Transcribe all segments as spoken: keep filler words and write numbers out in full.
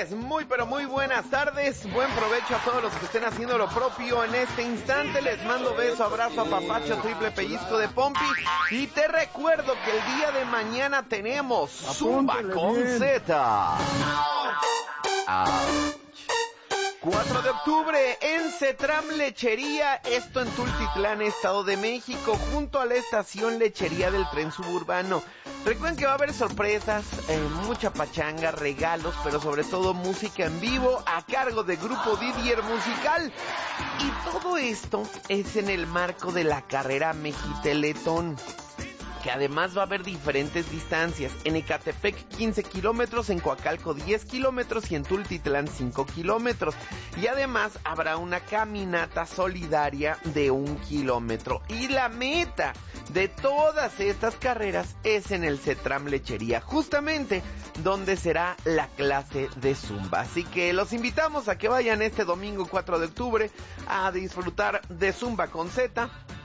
tardes, muy pero muy buenas tardes. Buen provecho a todos los que estén haciendo lo propio en este instante. Les mando beso, abrazo, apapacho, triple pellizco de Pompi. Y te recuerdo que el día de mañana tenemos Zumba con Z. cuatro de octubre en Cetram Lechería, esto en Tultitlán, Estado de México, junto a la estación Lechería del tren suburbano. Recuerden que va a haber sorpresas, eh, mucha pachanga, regalos, pero sobre todo música en vivo a cargo de Grupo Didier Musical. Y todo esto es en el marco de la carrera Mexiteletón, que además va a haber diferentes distancias. En Ecatepec quince kilómetros, en Coacalco diez kilómetros y en Tultitlán cinco kilómetros. Y además habrá una caminata solidaria de un kilómetro. Y la meta de todas estas carreras es en el Cetram Lechería, justamente donde será la clase de Zumba. Así que los invitamos a que vayan este domingo cuatro de octubre a disfrutar de Zumba con Z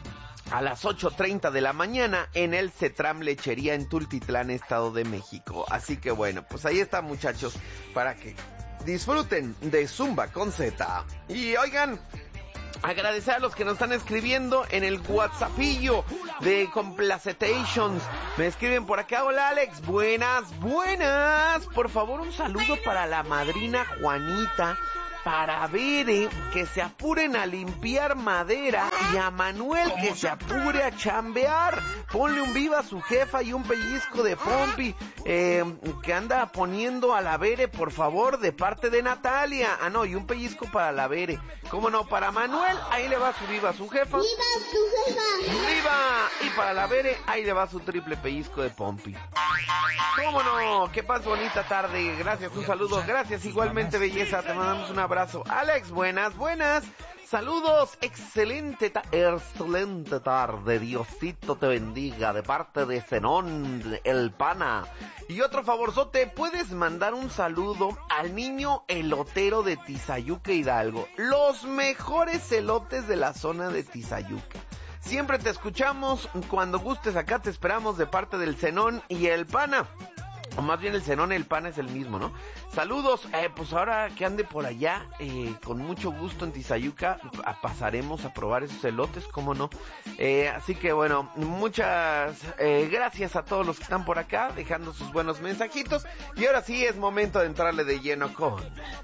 a las ocho treinta de la mañana en el Cetram Lechería en Tultitlán, Estado de México. Así que bueno, pues ahí está, muchachos, para que disfruten de Zumba con Z. Y oigan, agradecer a los que nos están escribiendo en el WhatsAppillo de Complacetations. Me escriben por acá: hola Alex, buenas, buenas. Por favor, un saludo para la madrina Juanita, para Bere, que se apuren a limpiar madera, y a Manuel, que se apure a chambear. Ponle un viva a su jefa y un pellizco de Pompi, eh, que anda poniendo a la Bere, por favor, de parte de Natalia. Ah, no, y un pellizco para la Bere. ¿Cómo no? Para Manuel, ahí le va su viva a su jefa. ¡Viva su jefa! ¡Viva! Y para la Bere, ahí le va su triple pellizco de Pompi. ¿Cómo no? ¿Qué pasa? Bonita tarde. Gracias, un saludo. Gracias, igualmente, belleza. Te mandamos un abrazo. Alex, buenas, buenas. Saludos, excelente, ta- excelente tarde, Diosito te bendiga, de parte de Zenón, el pana. Y otro favorzote, puedes mandar un saludo al niño elotero de Tizayuca, Hidalgo. Los mejores elotes de la zona de Tizayuca. Siempre te escuchamos, cuando gustes acá te esperamos, de parte del Zenón y el pana. O más bien el Zenón y el pan es el mismo, ¿no? Saludos, eh, pues ahora que ande por allá, eh, con mucho gusto en Tizayuca, a, pasaremos a probar esos elotes, ¿cómo no? Eh, así que bueno, muchas eh, gracias a todos los que están por acá, dejando sus buenos mensajitos. Y ahora sí es momento de entrarle de lleno con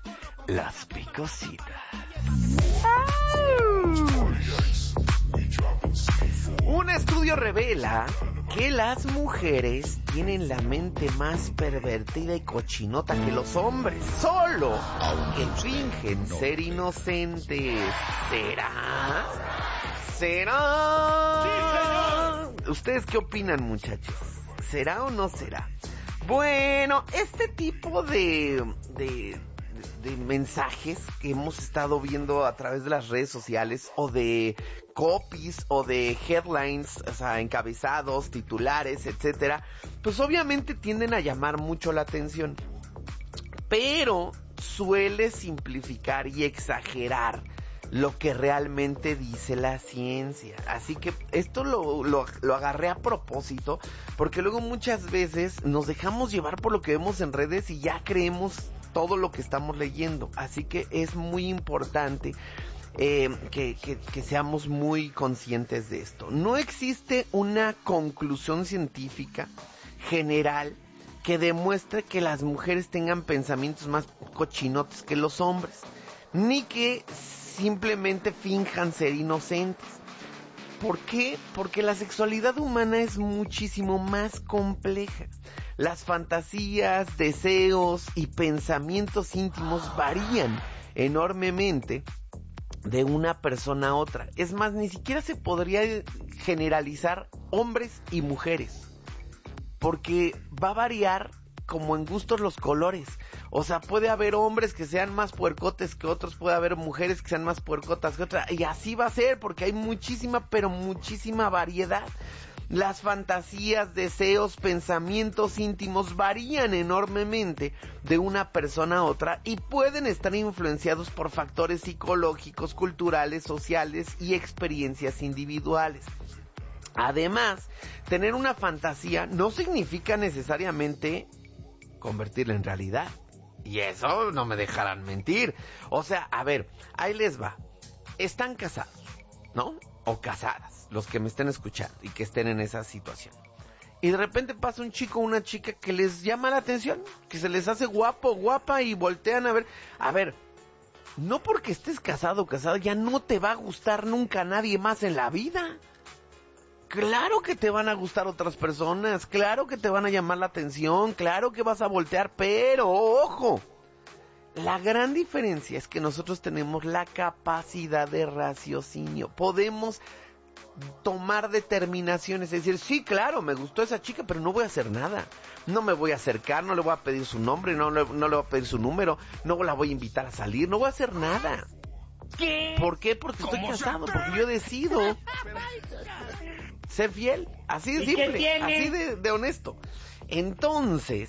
las picositas. Un estudio revela que las mujeres tienen la mente más pervertida y cochinota que los hombres, solo que fingen ser inocentes. ¿Será? ¿Será? ¿Ustedes qué opinan, muchachos? ¿Será o no será? Bueno, este tipo de... de de mensajes que hemos estado viendo a través de las redes sociales, o de copies, o de headlines, o sea, encabezados, titulares, etcétera, pues obviamente tienden a llamar mucho la atención, pero suele simplificar y exagerar lo que realmente dice la ciencia. Así que esto lo, lo, lo agarré a propósito, porque luego muchas veces nos dejamos llevar por lo que vemos en redes y ya creemos todo lo que estamos leyendo. Así que es muy importante eh, que, que, que seamos muy conscientes de esto. No existe una conclusión científica general que demuestre que las mujeres tengan pensamientos más cochinotes que los hombres, ni que simplemente finjan ser inocentes. ¿Por qué? Porque la sexualidad humana es muchísimo más compleja. Las fantasías, deseos y pensamientos íntimos varían enormemente de una persona a otra. Es más, ni siquiera se podría generalizar hombres y mujeres, porque va a variar como en gustos los colores. O sea, puede haber hombres que sean más puercotes que otros, puede haber mujeres que sean más puercotas que otras, y así va a ser, porque hay muchísima, pero muchísima variedad. Las fantasías, deseos, pensamientos íntimos varían enormemente de una persona a otra y pueden estar influenciados por factores psicológicos, culturales, sociales y experiencias individuales. Además, tener una fantasía no significa necesariamente convertirla en realidad. Y eso no me dejarán mentir. O sea, a ver, ahí les va. Están casados, ¿no? O casadas, los que me estén escuchando y que estén en esa situación. Y de repente pasa un chico o una chica que les llama la atención, que se les hace guapo, guapa y voltean a ver. A ver, no porque estés casado o casada ya no te va a gustar nunca nadie más en la vida. Claro que te van a gustar otras personas, claro que te van a llamar la atención, claro que vas a voltear, pero ¡ojo! La gran diferencia es que nosotros tenemos la capacidad de raciocinio. Podemos tomar determinaciones, es decir, sí, claro, me gustó esa chica, pero no voy a hacer nada. No me voy a acercar, no le voy a pedir su nombre, no le, no le voy a pedir su número, no la voy a invitar a salir, no voy a hacer nada. ¿Qué? ¿Por qué? Porque estoy casado, porque yo decido ser fiel, así de simple, así de, de honesto. Entonces,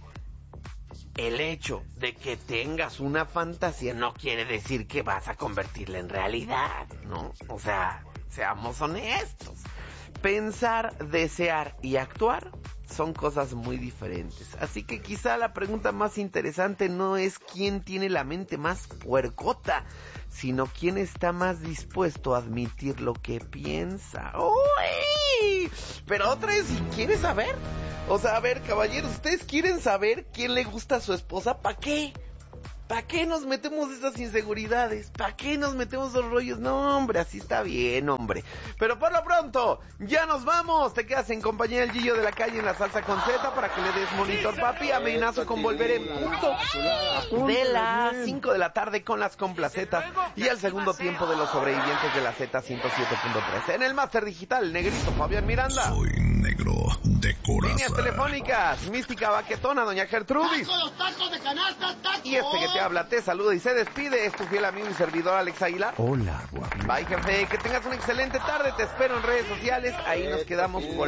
el hecho de que tengas una fantasía no quiere decir que vas a convertirla en realidad, ¿no? O sea, seamos honestos. Pensar, desear y actuar son cosas muy diferentes. Así que quizá la pregunta más interesante no es quién tiene la mente más puercota, sino quién está más dispuesto a admitir lo que piensa. ¡Uy! Pero otra vez, si quieres saber, o sea, a ver, caballeros, ¿ustedes quieren saber quién le gusta a su esposa? ¿Para qué? ¿Para qué nos metemos esas inseguridades? ¿Para qué nos metemos esos rollos? No, hombre, así está bien, hombre. Pero por lo pronto, ya nos vamos. Te quedas en compañía del Gillo de la Calle en la Salsa con Z para que le des monitor, papi. Amenazo con volver en punto de las cinco de la tarde con las complacetas y el segundo tiempo de los sobrevivientes de la Z ciento siete punto tres. En el máster digital, negrito Fabián Miranda. Soy negro de coraza. Líneas telefónicas, Mística Baquetona, Doña Gertrudis. Y este que te habla, te saluda y se despide, es tu fiel amigo y servidor Alex Aguilar. Hola, guapo. Bye, jefe, que tengas una excelente tarde, te espero en redes sociales, ahí nos quedamos por